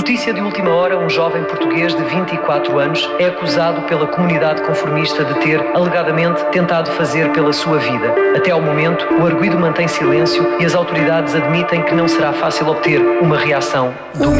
Notícia de última hora, um jovem português de 24 anos é acusado pela comunidade conformista de ter, alegadamente, tentado fazer pela sua vida. Até ao momento, o arguido mantém silêncio e as autoridades admitem que não será fácil obter uma reação do mesmo.